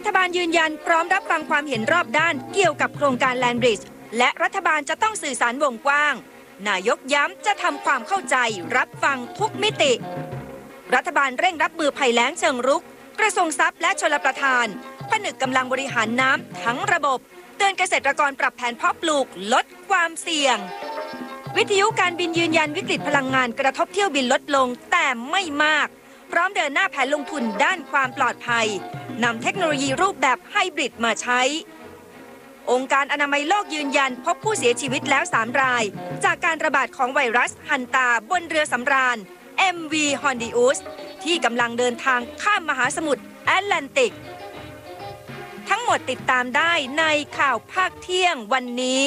ฐบาลยืนยันพร้อมรับฟังความเห็นรอบด้านเกี่ยวกับโครงการแลนด์บริดจ์และรัฐบาลจะต้องสื่อสารวงกว้างนายกย้ำจะทำความเข้าใจรับฟังทุกมิติรัฐบาลเร่งรับมือภัยแล้งเชิงรุกกระทรวงทรัพย์และชลประทานผนึกกำลังบริหารน้ำทั้งระบบเตือนเกษตรกรปรับแผนเพาะปลูกลดความเสี่ยงวิทยุการบินยืนยันวิกฤตพลังงานกระทบเที่ยวบินลดลงแต่ไม่มากพร้อมเดินหน้าแผนลงทุนด้านความปลอดภัยนำเทคโนโลยีรูปแบบไฮบริดมาใช้องค์การอนามัยโลกยืนยันพบผู้เสียชีวิตแล้ว3 รายจากการระบาดของไวรัสฮันตาบนเรือสำราญ MV Hondius ที่กำลังเดินทางข้ามมหาสมุทรแอตแลนติกทั้งหมดติดตามได้ในข่าวภาคเที่ยงวันนี้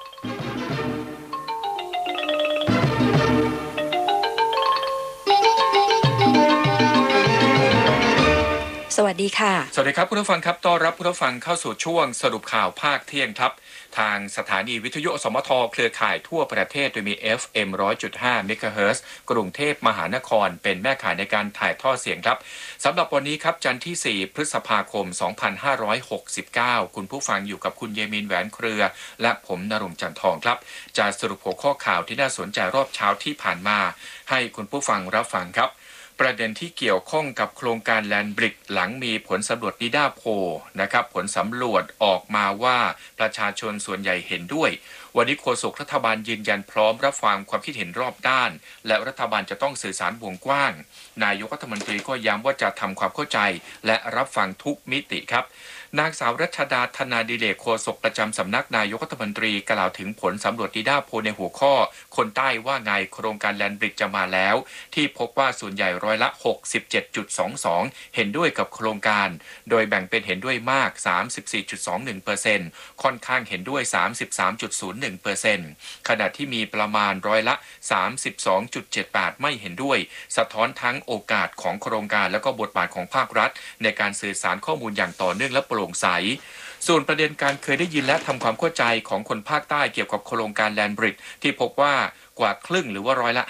สวัสดีค่ะสวัสดีครับคุณผู้ฟังครับต้อนรับคุณผู้ฟังเข้าสู่ช่วงสรุปข่าวภาคเที่ยงครับทางสถานีวิทยุอสมทเครือข่ายทั่วประเทศโดยมี FM 100.5 เมกะเฮิรตซ์กรุงเทพมหานครเป็นแม่ข่ายในการถ่ายทอดเสียงครับสำหรับวันนี้ครับจันทร์ที่ 4 พฤษภาคม 2569 คุณผู้ฟังอยู่กับคุณเยมินแหวนเครือและผมณรงค์จันทองครับจะสรุปหัวข้อข่าวที่น่าสนใจรอบเช้าที่ผ่านมาให้คุณผู้ฟังรับฟังครับประเด็นที่เกี่ยวข้องกับโครงการแลนด์บริดจ์หลังมีผลสำรวจนิด้าโพลนะครับผลสำรวจออกมาว่าประชาชนส่วนใหญ่เห็นด้วยวันนี้โฆษกรัฐบาลยืนยันพร้อมรับฟังความคิดเห็นรอบด้านและรัฐบาลจะต้องสื่อสารวงกว้างนายกรัฐมนตรีก็ย้ำว่าจะทำความเข้าใจและรับฟังทุกมิติครับนางสาวรัชดาธนาดิเรกโฆษกประจำสำนักนายกรัฐมนตรีกล่าวถึงผลสำรวจนิด้าโพลในหัวข้อคนใต้ว่าไงโครงการแลนด์บริดจ์จะมาแล้วที่พบว่าส่วนใหญ่ร้อยละ 67.22 เห็นด้วยกับโครงการโดยแบ่งเป็นเห็นด้วยมาก 34.21% ค่อนข้างเห็นด้วย 33.01% ขณะที่มีประมาณร้อยละ 32.78 ไม่เห็นด้วยสะท้อนทั้งโอกาสของโครงการและก็บทบาทของภาครัฐในการสื่อสารข้อมูลอย่างต่อเนื่องและโปร่งใสส่วนประเด็นการเคยได้ยินและทำความเข้าใจของคนภาคใต้เกี่ยวกับโครงการแลนด์บริดจ์ที่พบว่ากว่าครึ่งหรือว่าร้อยละ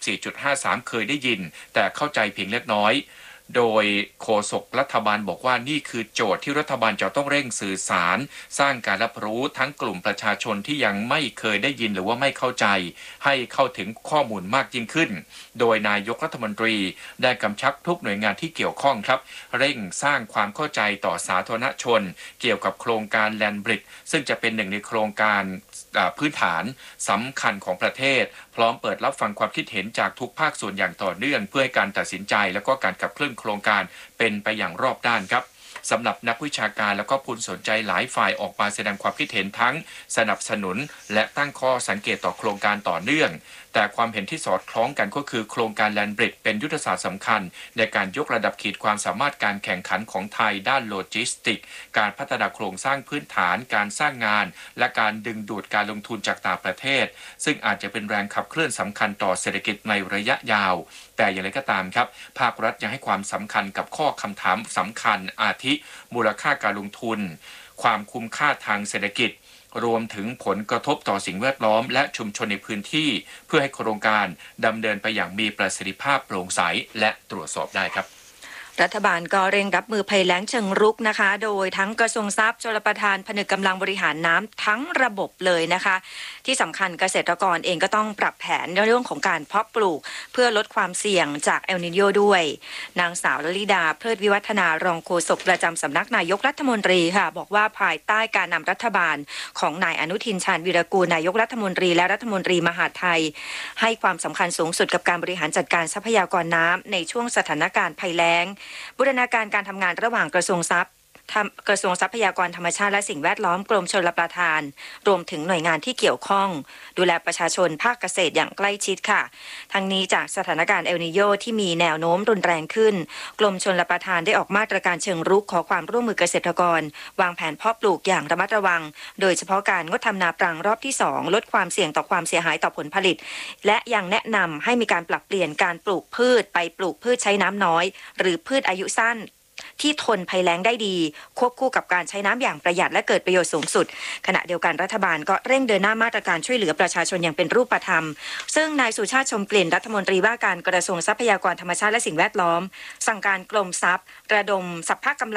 54.53 เคยได้ยินแต่เข้าใจเพียงเล็กน้อยโดยโฆษกรัฐบาลบอกว่านี่คือโจทย์ที่รัฐบาลจะต้องเร่งสื่อสารสร้างการรับรู้ทั้งกลุ่มประชาชนที่ยังไม่เคยได้ยินหรือว่าไม่เข้าใจให้เข้าถึงข้อมูลมากยิ่งขึ้นโดยนายกรัฐมนตรีได้กำชับทุกหน่วยงานที่เกี่ยวข้องครับเร่งสร้างความเข้าใจต่อสาธารณชนเกี่ยวกับโครงการแลนด์บริดจ์ซึ่งจะเป็นหนึ่งในโครงการพื้นฐานสำคัญของประเทศพร้อมเปิดรับฟังความคิดเห็นจากทุกภาคส่วนอย่างต่อเนื่องเพื่อให้การตัดสินใจและก็การขับเคลื่อนโครงการเป็นไปอย่างรอบด้านครับสำหรับนักวิชาการและก็ผู้สนใจหลายฝ่ายออกมาแสดงความคิดเห็นทั้งสนับสนุนและตั้งข้อสังเกตต่อโครงการต่อเนื่องแต่ความเห็นที่สอดคล้องกันก็คือโครงการแลนด์บริดจ์เป็นยุทธศาสตร์สำคัญในการยกระดับขีดความสามารถการแข่งขันของไทยด้านโลจิสติกการพัฒนาโครงสร้างพื้นฐานการสร้างงานและการดึงดูดการลงทุนจากต่างประเทศซึ่งอาจจะเป็นแรงขับเคลื่อนสำคัญต่อเศรษฐกิจในระยะยาวแต่อย่างไรก็ตามครับภาครัฐยังให้ความสำคัญกับข้อคำถามสำคัญอาทิมูลค่าการลงทุนความคุ้มค่าทางเศรษฐกิจรวมถึงผลกระทบต่อสิ่งแวดล้อมและชุมชนในพื้นที่เพื่อให้โครงการดำเนินไปอย่างมีประสิทธิภาพโปร่งใสและตรวจสอบได้ครับรัฐบาลก็เร่งรับมือภัยแล้งเชิงรุกนะคะโดยทั้งกระทรวงทรัพย์ชลประทานผนึกกำลังบริหารน้ำทั้งระบบเลยนะคะที่สำคัญเกษตรกรเองก็ต้องปรับแผนในเรื่องของการเพาะปลูกเพื่อลดความเสี่ยงจากเอลนิโญด้วยนางสาวลลิดาเพลิดวิวัฒนารองโฆษกประจำสำนักนายกรัฐมนตรีค่ะบอกว่าภายใต้การนำรัฐบาลของนายอนุทินชาญวีรกูลนายกรัฐมนตรีและรัฐมนตรีมหาดไทยให้ความสำคัญสูงสุดกับการบริหารจัดการทรัพยากรน้ำในช่วงสถานการณ์ภัยแล้งบูรณาการทำงานระหว่างกระทรวงทรัพยากรธรรมชาติและสิ่งแวดล้อมกรมชลประทานรวมถึงหน่วยงานที่เกี่ยวข้องดูแลประชาชนภาคเกษตรอย่างใกล้ชิดค่ะทั้งนี้จากสถานการณ์เอลนิโญที่มีแนวโน้มรุนแรงขึ้นกรมชลประทานได้ออกมาตรการเชิงรุกขอความร่วมมือเกษตรกรวางแผนเพาะปลูกอย่างระมัดระวังโดยเฉพาะการงดทำนาปรังรอบที่2ลดความเสี่ยงต่อความเสียหายต่อผลผลิตและยังแนะนำให้มีการปรับเปลี่ยนการปลูกพืชไปปลูกพืชใช้น้ำน้อยหรือพืชอายุสั้นที่ทนภัยแล้งได้ดีควบคู่กับการใช้น้ำอย่างประหยัดและเกิดประโยชน์สูงสุดขณะเดียวกันรัฐบาลก็เร่งเดินหน้ามาตรการช่วยเหลือประชาชนอย่างเป็นรูปธรรมซึ่งนายสุชาติชมกลิ่นรัฐมนตรีว่าการกระทรวงทรัพยากรธรรมชาติและสิ่งแวดล้อมสั่งการกรมทรัพย์ระดมสรรพกำลัง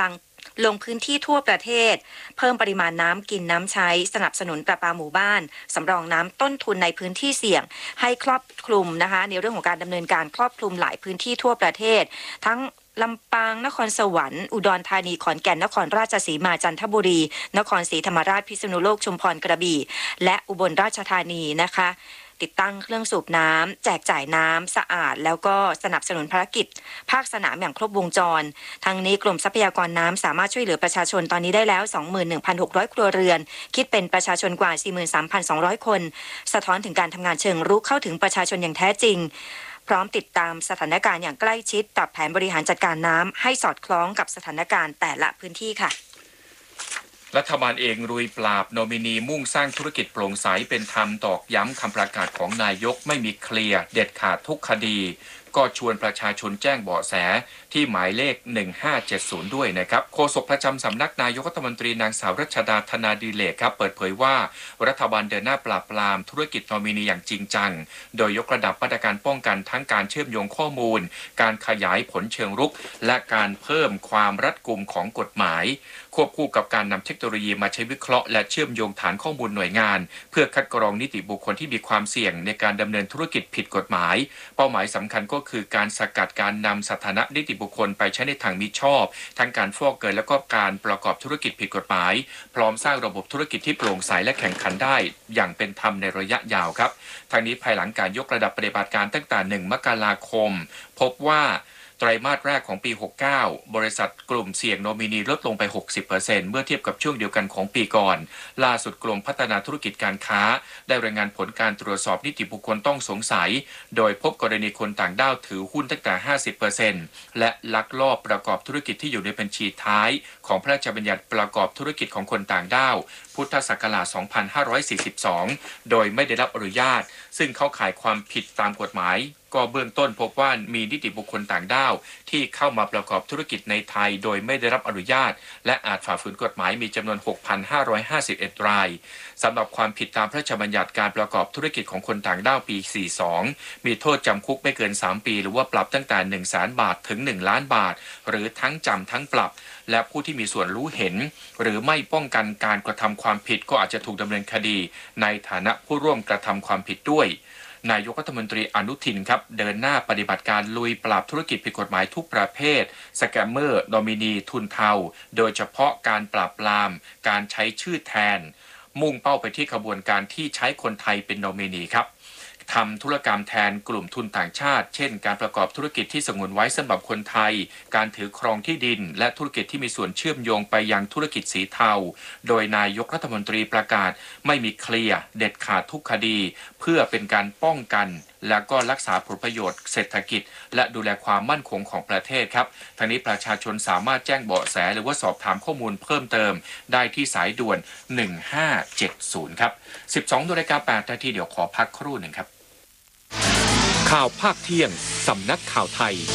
ลงพื้นที่ทั่วประเทศเพิ่มปริมาณน้ำกินน้ำใช้สนับสนุนประปาหมู่บ้านสำรองน้ำต้นทุนในพื้นที่เสี่ยงให้ครอบคลุมนะคะในเรื่องของการดำเนินการครอบคลุมหลายพื้นที่ทั่วประเทศทั้งลำปางนครสวรรค์อุดรธานีขอนแก่นนครราชสีมาจันทบุรีนครศรีธรรมราชพิษณุโลกชุมพรกระบี่และอุบลราชธานีนะคะติดตั้งเครื่องสูบน้ำแจกจ่ายน้ำสะอาดแล้วก็สนับสนุนภารกิจภาคสนามอย่างครบวงจรทางนี้กลุ่มทรัพยากรน้ำสามารถช่วยเหลือประชาชนตอนนี้ได้แล้ว 21,600 ครัวเรือนคิดเป็นประชาชนกว่า 43,200 คนสะท้อนถึงการทำงานเชิงรุกเข้าถึงประชาชนอย่างแท้จริงพร้อมติดตามสถานการณ์อย่างใกล้ชิดปรับแผนบริหารจัดการน้ำให้สอดคล้องกับสถานการณ์แต่ละพื้นที่ค่ะรัฐบาลเองรุยปราบโนมินีมุ่งสร้างธุรกิจโปร่งใสเป็นธรรมตอกย้ำคำประกาศของนายกไม่มีเคลียร์เด็ดขาดทุกคดีก็ชวนประชาชนแจ้งเบาะแสที่หมายเลข1570ด้วยนะครับโฆษกประจำสำนักนายกรัฐมนตรีนางสาวรัชดาธนาดิเลกครับเปิดเผยว่ารัฐบาลเดินหน้าปราบปรามธุรกิจโนมินีอย่างจริงจังโดยยกระดับมาตรการป้องกันทั้งการเชื่อมโยงข้อมูลการขยายผลเชิงรุกและการเพิ่มความรัดกุมของกฎหมายควบคู่กับการนำเทคโนโลยีมาใช้วิเคราะห์และเชื่อมโยงฐานข้อมูลหน่วยงานเพื่อคัดกรองนิติบุคคลที่มีความเสี่ยงในการดำเนินธุรกิจผิดกฎหมายเป้าหมายสำคัญก็คือการสกัดการนำสถานะนิติบุคคลไปใช้ในทางมิชอบทั้งการฟอกเงินและก็การประกอบธุรกิจผิดกฎหมายพร้อมสร้างระบบธุรกิจที่โปร่งใสและแข่งขันได้อย่างเป็นธรรมในระยะยาวครับทางนี้ภายหลังการยกระดับปฏิบัติการตั้งแต่1 มกราคมพบว่าไตรมาสแรกของปี 69 บริษัทกลุ่มเสี่ยงโนมินีลดลงไป 60% เมื่อเทียบกับช่วงเดียวกันของปีก่อนล่าสุดกรมพัฒนาธุรกิจการค้าได้รายงานผลการตรวจสอบนิติบุคคลต้องสงสัยโดยพบกรณีคนต่างด้าวถือหุ้นตั้งแต่ 50% และลักลอบประกอบธุรกิจที่อยู่ในบัญชีท้ายของพระราชบัญญัติประกอบธุรกิจของคนต่างด้าวพุทธศักราช 2542 โดยไม่ได้รับอนุญาตซึ่งเข้าข่ายความผิดตามกฎหมายก็เบื้องต้นพบว่ามีนิติบุคคลต่างด้าวที่เข้ามาประกอบธุรกิจในไทยโดยไม่ได้รับอนุญาตและอาจฝ่าฝืนกฎหมายมีจำนวน 6,551 รายสำหรับความผิดตามพระราชบัญญัติการประกอบธุรกิจของคนต่างด้าวปี 42 มีโทษจำคุกไม่เกิน 3 ปีหรือว่าปรับตั้งแต่ 100,000 บาทถึง 1 ล้านบาทหรือทั้งจำทั้งปรับและผู้ที่มีส่วนรู้เห็นหรือไม่ป้องกันการกระทำความผิดก็อาจจะถูกดำเนินคดีในฐานะผู้ร่วมกระทำความผิดด้วยนายกรัฐมนตรีอนุทินครับเดินหน้าปฏิบัติการลุยปราบธุรกิจผิดกฎหมายทุกประเภทสแกมเมอร์โนมินีทุนเทาโดยเฉพาะการปราบปรามการใช้ชื่อแทนมุ่งเป้าไปที่ขบวนการที่ใช้คนไทยเป็นโนมินีครับทำธุรกรรมแทนกลุ่มทุนต่างชาติเช่นการประกอบธุรกิจที่สงวนไว้สำหรับคนไทยการถือครองที่ดินและธุรกิจที่มีส่วนเชื่อมโยงไปยังธุรกิจสีเทาโดยนายกรัฐมนตรีประกาศไม่มีเคลียร์เด็ดขาดทุกคดีเพื่อเป็นการป้องกันและก็รักษาผลประโยชน์เศรษฐกิจและดูแลความมั่นคงของประเทศครับทางนี้ประชาชนสามารถแจ้งเบาะแสหรือว่าสอบถามข้อมูลเพิ่มเติมได้ที่สายด่วน1570ครับ 12:08 นาทีเดี๋ยวขอพักครู่หนึ่งครับข่าวภาคเที่ยงสำนักข่าวไทย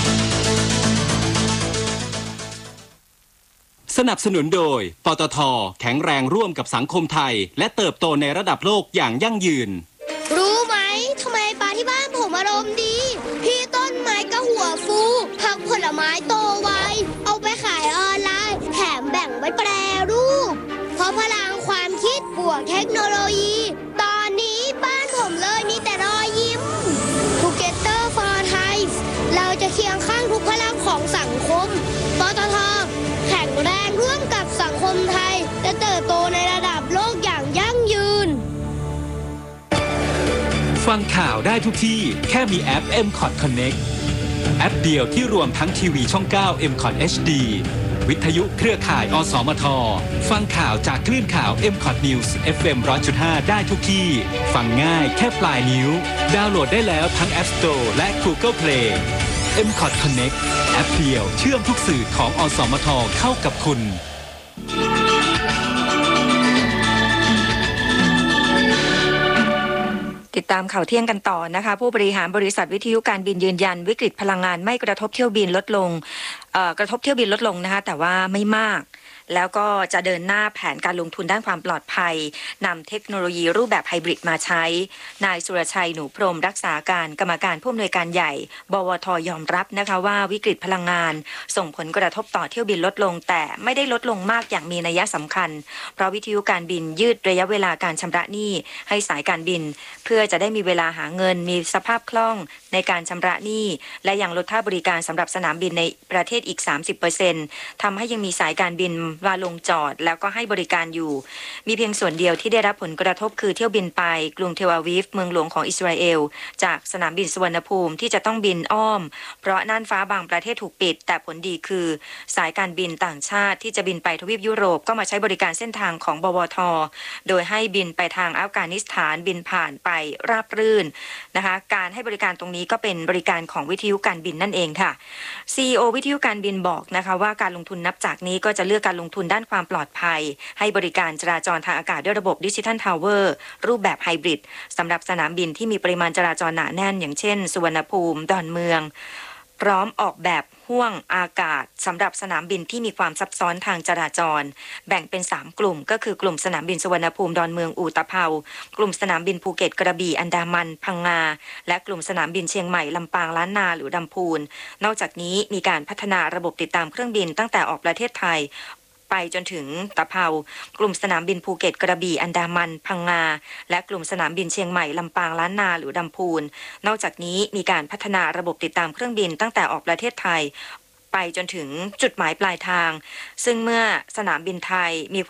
สนับสนุนโดยปตท.แข็งแรงร่วมกับสังคมไทยและเติบโตในระดับโลกอย่างยั่งยืนรู้ไหมทำไมปลาที่บ้านผมอารมณ์ดีพี่ต้นไม้ก็หัวฟูผักผลไม้โตไวเอาไปขายออนไลน์แถมแบ่งไว้แปรรูปเพราะพลังความคิดบวกเทคโนโลยีตอนนี้บ้านผมเลยมีแต่รอยยิ้ม Together for Thai เราจะเคียงข้างทุกพลังของสังคมปตท.แข็งแรงร่วมกับสังคมไทยและเติบโตในระดับโลกอย่างยั่งยืนฟังข่าวได้ทุกที่แค่มีแอป MCOT Connect แอปเดียวที่รวมทั้งทีวีช่อง 9 MCOT HD วิทยุเครือข่ายอสมทฟังข่าวจากคลื่นข่าว MCOT News FM 100.5 ได้ทุกที่ฟังง่ายแค่ปลายนิ้วดาวน์โหลดได้แล้วทั้ง App Store และ Google Play MCOT Connect แอปเดียวเชื่อมทุกสื่อของอสมทเข้ากับคุณติดตามข่าวเที่ยงกันต่อนะคะผู้บริหารบริษัทวิทยุการบินยืนยันวิกฤตพลังงานไม่กระทบเที่ยวบินลดลงกระทบเที่ยวบินลดลงนะคะแต่ว่าไม่มากแล้วก็จะเดินหน้าแผนการลงทุนด้านความปลอดภัยนำเทคโนโลยีรูปแบบไฮบริดมาใช้นายสุรชัยหนูพรหมรักษาการกรรมการผู้อำนวยการใหญ่บวท.ยอมรับนะคะว่าวิกฤตพลังงานส่งผลกระทบต่อเที่ยวบินลดลงแต่ไม่ได้ลดลงมากอย่างมีนัยสำคัญเพราะวิทยุการบินยืดระยะเวลาการชำระหนี้ให้สายการบินเพื่อจะได้มีเวลาหาเงินมีสภาพคล่องในการชำระหนี้และยังลดค่าบริการสำหรับสนามบินในประเทศอีก 30% ทำให้ยังมีสายการบินมาลงจอดแล้วก็ให้บริการอยู่มีเพียงส่วนเดียวที่ได้รับผลกระทบคือเที่ยวบินไปกรุงเทลอาวีฟเมืองหลวงของอิสราเอลจากสนามบินสุวรรณภูมิที่จะต้องบินอ้อมเพราะน่านฟ้าบางประเทศถูกปิดแต่ผลดีคือสายการบินต่างชาติที่จะบินไปทวีปยุโรปก็มาใช้บริการเส้นทางของบวท.โดยให้บินไปทางอัฟกานิสถานบินผ่านไปราบรื่นนะคะการให้บริการตรงนี้ก็เป็นบริการของวิทยุการบินนั่นเองค่ะ CEO วิทยุการบินบอกนะคะว่าการลงทุนนับจากนี้ก็จะเลือกการลงทุนด้านความปลอดภัยให้บริการจราจรทางอากาศด้วยระบบดิจิทัลทาวเวอร์รูปแบบไฮบริดสำหรับสนามบินที่มีปริมาณจราจรหนาแน่นอย่างเช่นสุวรรณภูมิดอนเมืองพร้อมออกแบบห่วงอากาศสำหรับสนามบินที่มีความซับซ้อนทางจราจรแบ่งเป็น3กลุ่มก็คือกลุ่มสนามบินสุวรรณภูมิดอนเมืองอู่ตะเภากลุ่มสนามบินภูเก็ตกระบี่อันดามันพังงาและกลุ่มสนามบินเชียงใหม่ลำปางล้านนาหรือลำพูนนอกจากนี้มีการพัฒนาระบบติดตามเครื่องบินตั้งแต่ออกประเทศไทยไปจนถึงตะเภากลุ่มสนามบินภูเก็ตกระบี่อันดามันพังงาและกลุ่มสนามบินเชียงใหม่ลำปางล้านนาหรือลำพูนนอกจากนี้มีการพัฒนาระบบติดตามเครื่องบินตั้งแต่ออกประเทศไทยไปจนถึงจุดหมายปลายทางซึ่งเมื่อสนามบินไทยมี